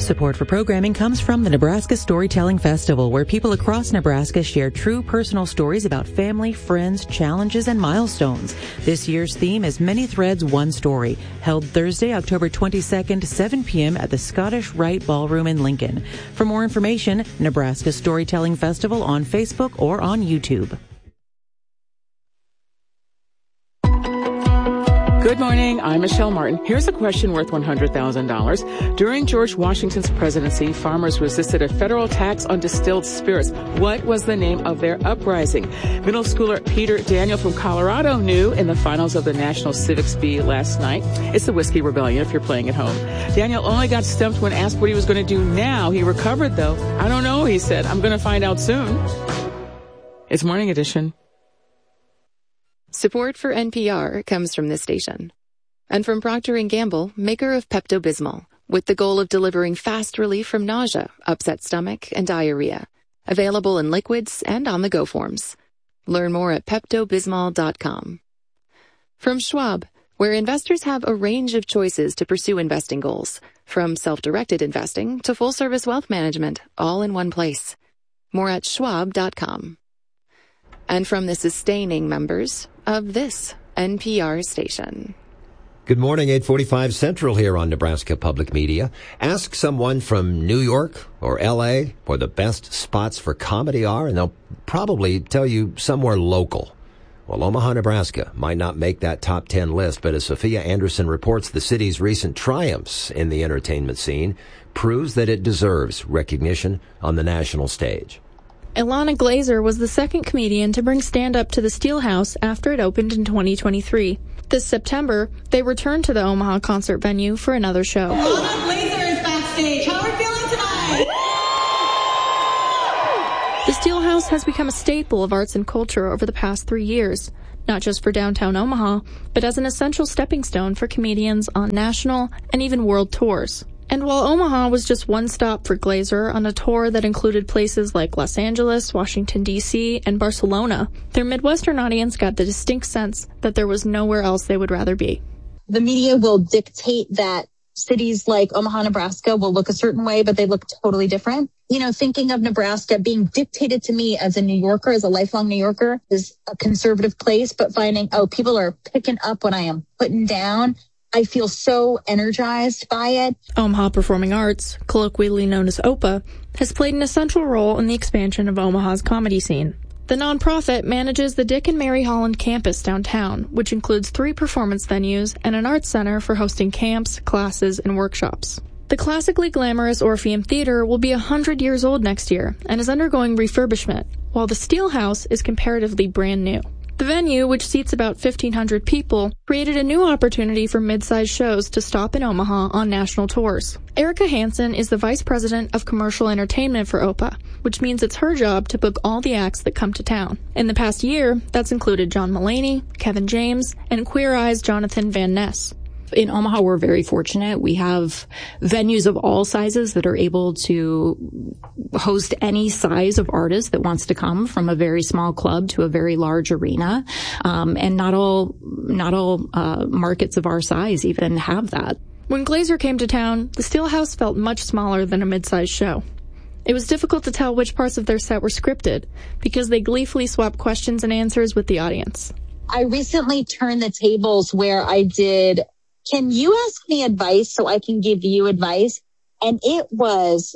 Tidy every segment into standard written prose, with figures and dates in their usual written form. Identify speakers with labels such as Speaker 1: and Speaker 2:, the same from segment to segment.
Speaker 1: Support for programming comes from the Nebraska Storytelling Festival, where people across Nebraska share true personal stories about family, friends, challenges, and milestones. This year's theme is Many Threads, One Story, held Thursday, October 22nd, 7 p.m. at the Scottish Rite Ballroom in Lincoln. For more information, Nebraska Storytelling Festival on Facebook or on YouTube.
Speaker 2: Good morning. I'm Michelle Martin. Here's a question worth $100,000. During George Washington's presidency, farmers resisted a federal tax on distilled spirits. What was the name of their uprising? Middle schooler Peter Daniel from Colorado knew in the finals of the National Civics Bee last night. It's the Whiskey Rebellion if you're playing at home. Daniel only got stumped when asked what he was going to do now. He recovered, though. I don't know, he said. I'm going to find out soon. It's Morning Edition.
Speaker 3: Support for NPR comes from this station. And from Procter & Gamble, maker of Pepto-Bismol, with the goal of delivering fast relief from nausea, upset stomach, and diarrhea. Available in liquids and on-the-go forms. Learn more at PeptoBismol.com. From Schwab, where investors have a range of choices to pursue investing goals, from self-directed investing to full-service wealth management, all in one place. More at Schwab.com. And from the sustaining members of this NPR station.
Speaker 4: Good morning, 8:45 Central here on Nebraska Public Media. Ask someone from New York or L.A. where the best spots for comedy are, and they'll probably tell you somewhere local. Well, Omaha, Nebraska might not make that top 10 list, but as Sophia Anderson reports, the city's recent triumphs in the entertainment scene proves that it deserves recognition on the national stage.
Speaker 5: Ilana Glazer was the second comedian to bring stand-up to the Steelhouse after it opened in 2023. This September, they returned to the Omaha concert venue for another show.
Speaker 6: Ilana Glazer is backstage. How are we feeling tonight?
Speaker 5: The Steelhouse has become a staple of arts and culture over the past 3 years, not just for downtown Omaha, but as an essential stepping stone for comedians on national and even world tours. And while Omaha was just one stop for Glazer on a tour that included places like Los Angeles, Washington, D.C., and Barcelona, their Midwestern audience got the distinct sense that there was nowhere else they would rather be.
Speaker 7: The media will dictate that cities like Omaha, Nebraska will look a certain way, but they look totally different. You know, thinking of Nebraska being dictated to me as a New Yorker, as a lifelong New Yorker, is a conservative place, but finding, people are picking up what I am putting down. I feel so energized by it.
Speaker 5: Omaha Performing Arts, colloquially known as OPA, has played an essential role in the expansion of Omaha's comedy scene. The nonprofit manages the Dick and Mary Holland campus downtown, which includes 3 performance venues and an arts center for hosting camps, classes, and workshops. The classically glamorous Orpheum Theater will be 100 years old next year and is undergoing refurbishment, while the Steelhouse is comparatively brand new. The venue, which seats about 1,500 people, created a new opportunity for mid-sized shows to stop in Omaha on national tours. Erica Hansen is the vice president of commercial entertainment for OPA, which means it's her job to book all the acts that come to town. In the past year, that's included John Mulaney, Kevin James, and Queer Eye's Jonathan Van Ness.
Speaker 8: In Omaha, we're very fortunate. We have venues of all sizes that are able to host any size of artist that wants to come, from a very small club to a very large arena. And not all markets of our size even have that.
Speaker 5: When Glazer came to town, the Steelhouse felt much smaller than a mid-sized show. It was difficult to tell which parts of their set were scripted because they gleefully swapped questions and answers with the audience.
Speaker 7: I recently turned the tables where I did, can you ask me advice so I can give you advice? And it was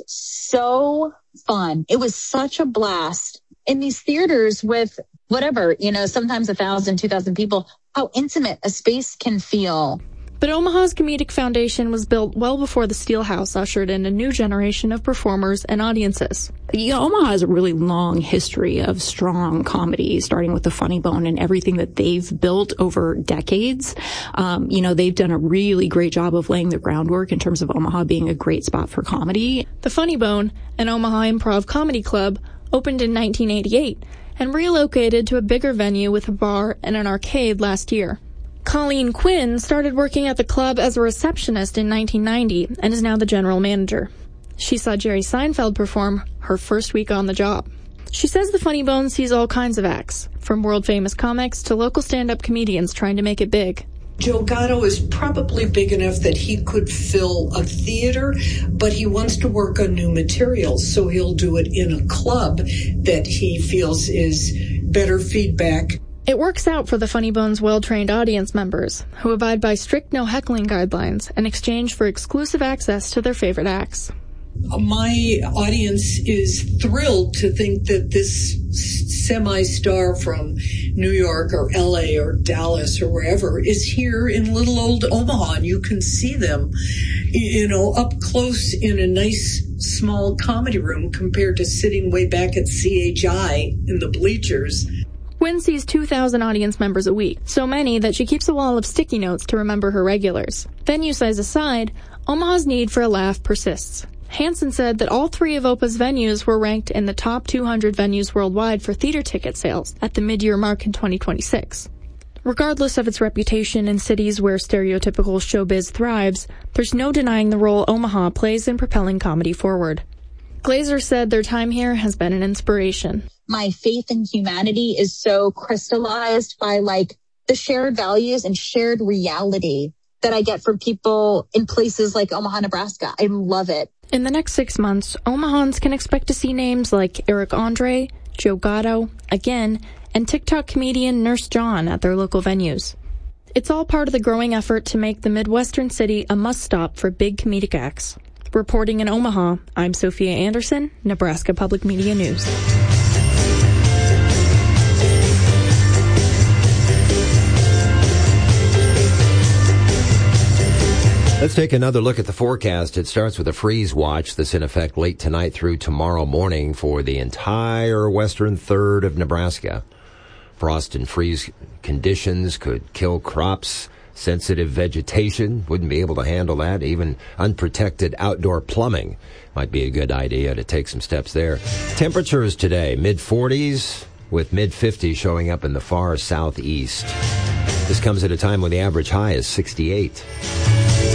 Speaker 7: so fun. It was such a blast. In these theaters with whatever, sometimes 1,000, 2,000 people, how intimate a space can feel.
Speaker 5: But Omaha's Comedic Foundation was built well before the Steelhouse ushered in a new generation of performers and audiences.
Speaker 8: Omaha has a really long history of strong comedy, starting with the Funny Bone and everything that they've built over decades. They've done a really great job of laying the groundwork in terms of Omaha being a great spot for comedy.
Speaker 5: The Funny Bone, an Omaha improv comedy club, opened in 1988 and relocated to a bigger venue with a bar and an arcade last year. Colleen Quinn started working at the club as a receptionist in 1990 and is now the general manager. She saw Jerry Seinfeld perform her first week on the job. She says the Funny Bone sees all kinds of acts, from world-famous comics to local stand-up comedians trying to make it big.
Speaker 9: Joe Gatto is probably big enough that he could fill a theater, but he wants to work on new materials, so he'll do it in a club that he feels is better feedback.
Speaker 5: It works out for the Funny Bones well-trained audience members, who abide by strict no-heckling guidelines in exchange for exclusive access to their favorite acts.
Speaker 9: My audience is thrilled to think that this semi-star from New York or LA or Dallas or wherever is here in little old Omaha, and you can see them, up close in a nice small comedy room compared to sitting way back at CHI in the bleachers.
Speaker 5: Wynn sees 2,000 audience members a week, so many that she keeps a wall of sticky notes to remember her regulars. Venue size aside, Omaha's need for a laugh persists. Hansen said that all three of OPA's venues were ranked in the top 200 venues worldwide for theater ticket sales at the mid-year mark in 2026. Regardless of its reputation in cities where stereotypical showbiz thrives, there's no denying the role Omaha plays in propelling comedy forward. Glazer said their time here has been an inspiration.
Speaker 7: My faith in humanity is so crystallized by the shared values and shared reality that I get from people in places like Omaha, Nebraska. I love it.
Speaker 5: In the next 6 months, Omahans can expect to see names like Eric Andre, Joe Gatto, again, and TikTok comedian Nurse John at their local venues. It's all part of the growing effort to make the Midwestern city a must-stop for big comedic acts. Reporting in Omaha, I'm Sophia Anderson, Nebraska Public Media News.
Speaker 4: Let's take another look at the forecast. It starts with a freeze watch that's in effect late tonight through tomorrow morning for the entire western third of Nebraska. Frost and freeze conditions could kill crops. Sensitive vegetation wouldn't be able to handle that. Even unprotected outdoor plumbing might be a good idea to take some steps there. Temperatures today, mid-40s with mid-50s showing up in the far southeast. This comes at a time when the average high is 68.